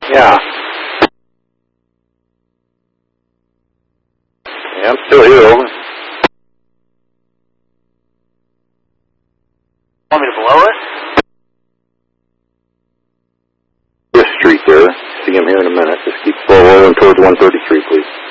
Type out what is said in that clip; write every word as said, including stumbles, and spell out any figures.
Yeah. Yeah, I'm still here, over. Want me to blow it? This street there. See him here in a minute. Just keep rolling towards one thirty-three, please.